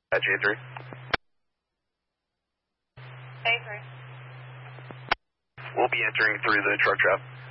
At J3. A3. We'll be entering through the truck trap.